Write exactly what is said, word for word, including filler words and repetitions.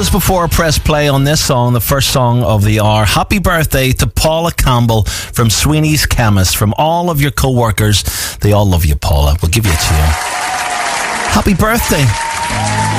Just before I press play on this song, the first song of the hour, happy birthday to Paula Campbell from Sweeney's Chemist. From all of your co-workers, they all love you, Paula. We'll give you a cheer. Happy birthday.